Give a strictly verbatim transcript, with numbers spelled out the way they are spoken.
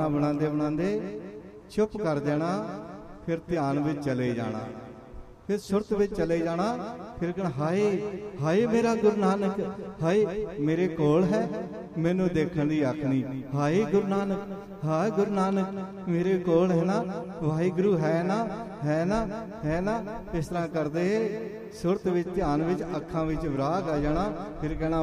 ਗਾਣਾ ਬਣਾਉਂਦੇ ਬਣਾਉਂਦੇ ਚੁੱਪ ਕਰ ਜਾਣਾ, ਫਿਰ ਧਿਆਨ ਵਿੱਚ ਚਲੇ ਜਾਣਾ, ਫਿਰ ਸੁਰਤ ਵਿੱਚ ਚਲੇ ਜਾਣਾ, ਫਿਰ ਕਹਿਣਾ ਹਾਏ ਹਾਏ ਮੇਰਾ ਗੁਰੂ ਨਾਨਕ, ਹਾਏ ਮੇਰੇ ਕੋਲ ਹੈ, ਮੈਨੂੰ ਦੇਖਣ ਦੀ ਅੱਖ ਨਹੀਂ, ਹਾਏ ਗੁਰੂ ਨਾਨਕ, ਹਾਏ ਗੁਰੂ ਨਾਨਕ ਮੇਰੇ ਕੋਲ ਹੈ ਨਾ, ਵਾਹਿਗੁਰੂ ਹੈ ਨਾ, ਹੈ ਨਾ, ਹੈ ਨਾ। ਇਸ ਤਰ੍ਹਾਂ ਕਰਦੇ ਸੁਰਤ ਵਿੱਚ ਧਿਆਨ ਵਿੱਚ ਅੱਖਾਂ ਵਿੱਚ ਵਿਰਾਗ ਆ ਜਾਣਾ, ਫਿਰ ਕਹਿਣਾ